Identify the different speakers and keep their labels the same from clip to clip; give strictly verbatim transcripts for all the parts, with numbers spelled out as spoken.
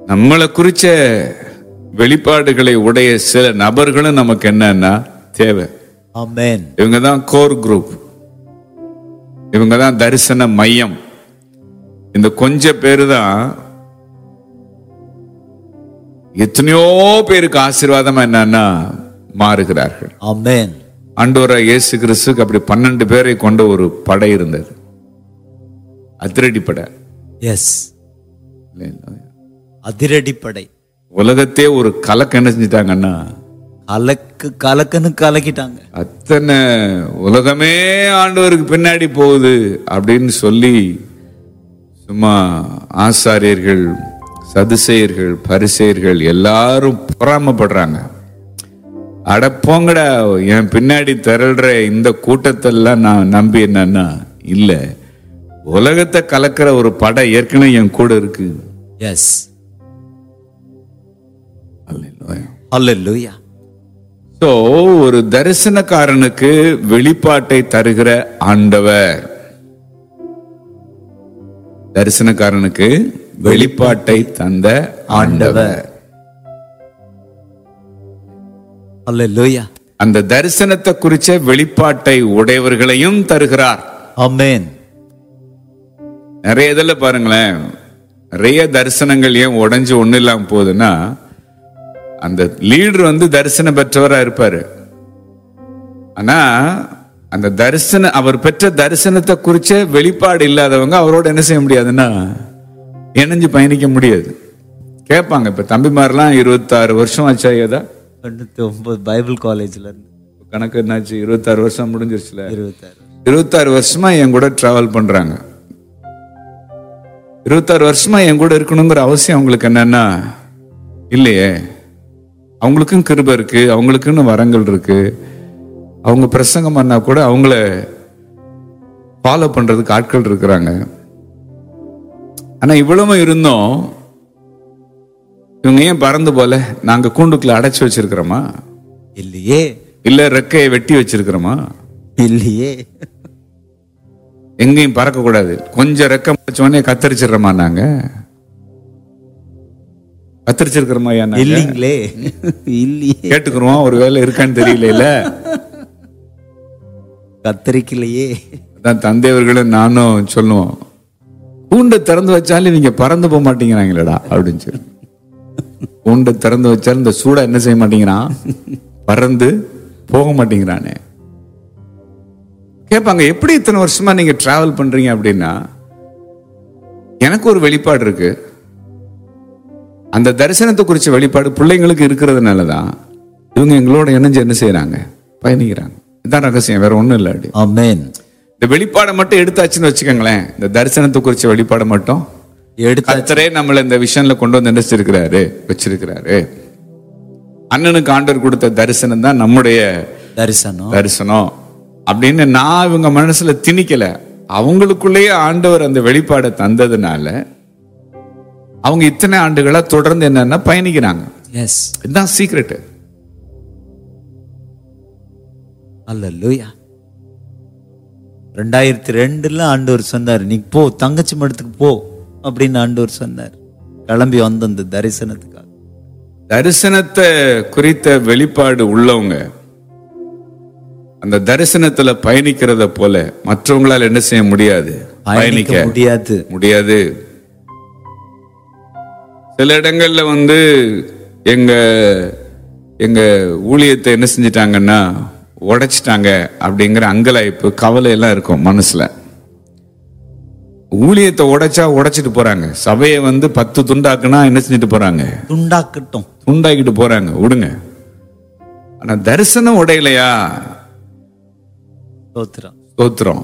Speaker 1: நம்மளை குறிச்ச வெளிப்பாடுகளை உடைய சில நபர்களும் நமக்கு என்னன்னா தேவை.
Speaker 2: ஆமென்.
Speaker 1: இவங்க தான் கோர் குரூப், இவங்க தான் தரிசன மையம். இந்த கொஞ்ச பேரு தான் எத்தனையோ பேருக்கு ஆசீர்வாதமா என்னன்னா மாறுகிறார்கள்.
Speaker 2: ஆமென்.
Speaker 1: ஆண்டவராகிய இயேசு கிறிஸ்துக்கு அப்படி பன்னெண்டு பேரை கொண்ட ஒரு படை இருந்தது, அதிரடி படை.
Speaker 2: எஸ், அதிரடி படை.
Speaker 1: உலகத்தே ஒரு கலக்க என்ன செஞ்சிட்டாங்கன்னா,
Speaker 2: கலக்கு கலக்குன்னு கலக்கிட்டாங்க.
Speaker 1: அத்தனை உலகமே ஆண்டவருக்கு பின்னாடி போகுது அப்படின்னு சொல்லி சும்மா ஆசாரியர்கள், சதுசேயர்கள், பரிசேயர்கள் எல்லாரும் பொறாமப்படுறாங்க. அட போங்கடா, என் பின்னாடி திரள்ற இந்த கூட்டத்தெல்லாம் நான் நம்பி என்னன்னா இல்ல, உலகத்தை கலக்கிற ஒரு படம் ஏற்கனவே என் கூட இருக்கு.
Speaker 2: எஸ், ஹல்லேலூயா.
Speaker 1: சோ ஒரு தரிசனக்காரனுக்கு வெளிப்பாட்டை தருகிற ஆண்டவர், தரிசனக்காரனுக்கு வெளிப்பாட்டை தந்த ஆண்டவர்.
Speaker 2: ஹல்லேலூயா.
Speaker 1: அந்த தரிசனத்தை குறிச்ச வெளிப்பாட்டை உடையவர்களையும் தருகிறார்.
Speaker 2: ஆமென்.
Speaker 1: நிறைய இதில் பாருங்களேன், நிறைய தரிசனங்கள் ஏன் உடைஞ்சு ஒண்ணு இல்லாம போகுதுன்னா, அந்த லீடர் வந்து தரிசனம் பெற்றவரா இருப்பாரு. ஆனா அந்த தரிசன அவர் பெற்ற தரிசனத்தை குறிச்ச வெளிப்பாடு இல்லாதவங்க அவரோட என்ன செய்ய முடியாதுன்னா இணைஞ்சு பயணிக்க முடியாது. கேட்பாங்க, இப்ப தம்பிமாரெல்லாம் இருபத்தாறு வருஷம் ஆச்சா? ஏதா
Speaker 2: தொண்ணூத்தி ஒன்பது பைபிள் காலேஜ்ல இருந்து
Speaker 1: கணக்கு என்னாச்சு? இருபத்தாறு வருஷம் முடிஞ்சிருச்சுல.
Speaker 2: இருபத்தாறு
Speaker 1: இருபத்தாறு வருஷமா என் கூட டிராவல் பண்றாங்க. இருபத்தாறு வருஷமா என் கூட இருக்கணுங்கிற அவசியம் அவங்களுக்கு என்னன்னா இல்லையே. அவங்களுக்கும் கிருபை இருக்கு, அவங்களுக்குன்னு வரங்கள் இருக்கு. அவங்க பிரசங்கம் பண்ணா கூட அவங்கள ஃபாலோ பண்றதுக்கு ஆட்கள் இருக்கிறாங்க. ஆனா இவ்வளவு இருந்தோம் இவங்க ஏன் பறந்து போல? நாங்க கூண்டுக்குள்ள அடைச்சு வச்சிருக்கிறோமா?
Speaker 2: இல்லையே.
Speaker 1: இல்ல ரெக்கையை வெட்டி வச்சிருக்கிறோமா?
Speaker 2: இல்லையே.
Speaker 1: எங்கேயும் பறக்க கூடாது, கொஞ்சம் ரெக்க முடிச்சோடனே கத்தரிச்சிடுறோமா? நாங்க கத்தரிச்சிருக்கிறோமா?
Speaker 2: இல்லீங்களே. இல்லையே.
Speaker 1: கேட்டுக்கிறோம், ஒரு வேலை இருக்கான்னு தெரியல.
Speaker 2: கத்தரிக்கலையே.
Speaker 1: அதான் தந்தையவர்களும் நானும் சொல்லுவோம், கூண்டை திறந்து வச்சாலும் நீங்க பறந்து போக மாட்டேங்கிறாங்களேடா அப்படின்னு சொல்லி. கூண்டை திறந்து வச்சாலும் இந்த சூடா என்ன செய்ய மாட்டேங்கிறான், பறந்து போக மாட்டேங்கிறானே. கேட்பாங்க, எப்படி இத்தனை வருஷமா நீங்க டிராவல் பண்றீங்க அப்படின்னா, எனக்கு ஒரு வெளிப்பாடு இருக்கு. அந்த தரிசனத்தை குறிச்ச வெளிப்பாடு பிள்ளைங்களுக்கு இருக்கிறதுனாலதான் இவங்க எங்களோட இணைஞ்சு என்ன செய்யறாங்க, பயணிக்கிறாங்க. இதுதான் ரகசியம், வேற ஒண்ணும் இல்லை.
Speaker 2: ஆமென்.
Speaker 1: இந்த வெளிப்பாடை மட்டும் எடுத்தாச்சுன்னு வச்சுக்கோங்களேன், இந்த தரிசனத்தை குறிச்ச வெளிப்பாடை மட்டும் கர்த்தரே நம்மள இந்த விஷயம்ல கொண்டு வந்து நினைச்சிருக்கிறாரு, வச்சிருக்கிறாரு. அண்ணனுக்கு ஆண்டவர் கொடுத்த தரிசனம் தான் நம்முடைய
Speaker 2: தரிசனம்
Speaker 1: தரிசனம் அப்படின்னு நான் இவங்க மனசுல திணிக்கல. அவங்களுக்குள்ளேயே ஆண்டவர் அந்த வெளிப்பாடை தந்ததுனால அவங்க இத்தனை ஆண்டுகளா தொடர்ந்து என்னன்னா பயணிக்கிறாங்க.
Speaker 2: எஸ்,
Speaker 1: இதுதான் சீக்ரெட்.
Speaker 2: அல்லேலூயா. ரெண்டாயிரத்தி ரெண்டுல ஆண்டவர் சொன்னார், நீ போ தங்கச்சி மடத்துக்கு போ அப்படின்னு ஆண்டவர் சொன்னார். கிளம்பி வந்த அந்த தரிசனத்துக்காக.
Speaker 1: தரிசனத்தை குறித்த வெளிப்பாடு உள்ளவங்க அந்த தரிசனத்துல பயணிக்கிறத போல மற்றவங்களால என்ன செய்ய முடியாது, பயணிக்க
Speaker 2: முடியாது
Speaker 1: முடியாது. சில இடங்கள்ல வந்து எங்க எங்க ஊழியத்தை என்ன செஞ்சிட்டாங்கன்னா உடைச்சிட்டாங்க அப்படிங்கிற அங்கலாய்ப்பு, கவலை எல்லாம் இருக்கும் மனசுல. ஊழியத்தை உடைச்சா உடைச்சிட்டு போறாங்க, சபையை வந்து பத்து துண்டாக்குனா என்ன செஞ்சுட்டு போறாங்க,
Speaker 2: துண்டாக்கட்டும்,
Speaker 1: துண்டாக்கிட்டு போறாங்க, விடுங்க. ஆனா தரிசனம் உடையலையா,
Speaker 2: ஸ்தோத்திரம்
Speaker 1: ஸ்தோத்திரம்.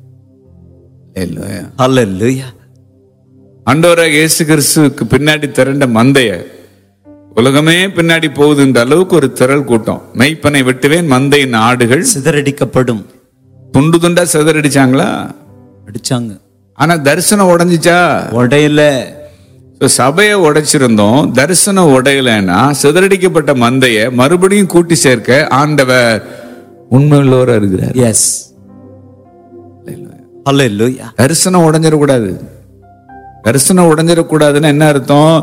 Speaker 2: அல்லேலூயா.
Speaker 1: ஆண்டவராகிய இயேசு கிறிஸ்துவுக்கு பின்னாடி திரண்ட மந்தைய உலகமே பின்னாடி போகுதுன்ற அளவுக்கு ஒரு திரள் கூட்டம். மெய்ப்பனை வெட்டுவேன், மந்தையின் ஆடுகள்
Speaker 2: சிதறடிக்கப்படும்.
Speaker 1: துண்டு துண்டா சிதறடிச்சாங்களா?
Speaker 2: அடிச்சாங்க.
Speaker 1: ஆனா தரிசனம் உடைஞ்சிச்சா?
Speaker 2: உடையல.
Speaker 1: சபையை உடைச்சிருந்தோம், தரிசனம் உடையலன்னா சிதறடிக்கப்பட்ட மந்தைய மறுபடியும் கூட்டி சேர்க்க ஆண்டவர் உண்மையுள்ளவரா இருக்கிறார்.
Speaker 2: எஸ், அல்லேலூயா.
Speaker 1: தரிசனம் உடைஞ்சிடக்கூடாது. தரிசனம் உடைஞ்சிடக்கூடாதுன்னு என்ன அர்த்தம்?